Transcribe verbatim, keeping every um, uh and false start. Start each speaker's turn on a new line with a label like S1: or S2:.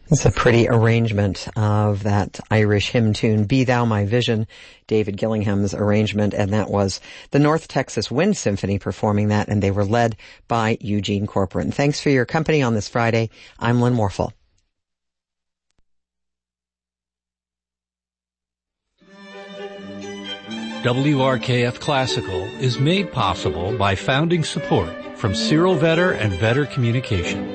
S1: It's a pretty arrangement of that Irish hymn tune, Be Thou My Vision, David Gillingham's arrangement, and that was the North Texas Wind Symphony performing that, and they were led by Eugene Corcoran. Thanks for your company on this Friday. I'm Lynn Morphel.
S2: W R K F Classical is made possible by founding support from Cyril Vetter and Vetter Communication.